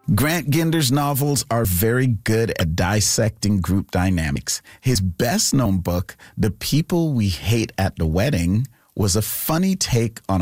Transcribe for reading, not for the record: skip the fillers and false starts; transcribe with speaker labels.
Speaker 1: Grant Gender's novels are very good at dissecting group dynamics. His best-known book, The People We Hate at the Wedding, was a funny take on